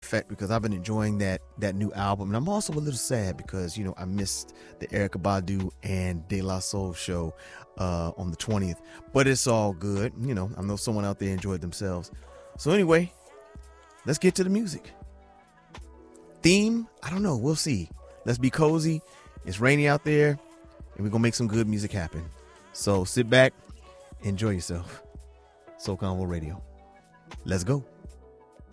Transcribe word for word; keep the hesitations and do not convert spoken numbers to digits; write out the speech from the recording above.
effect because I've been enjoying that that new album, and I'm also a little sad because you know I missed the Erykah Badu and De La Soul show uh, on the twentieth. But it's all good, you know. I know someone out there enjoyed themselves. So anyway, let's get to the music. Theme, I don't know. We'll see. Let's be cozy. It's rainy out there, and we're gonna make some good music happen. So sit back, enjoy yourself. Soul Convo Radio. Let's go.